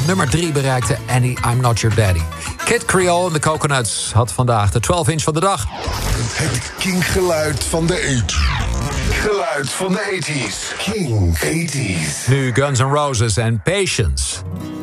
nummer 3 bereikte Annie, I'm Not Your Daddy. Kid Creole en de Coconuts had vandaag de 12-inch van de dag. Het kinkgeluid van de 80's. Geluid van de 80's. King 80's. Nu Guns N' Roses en Patience.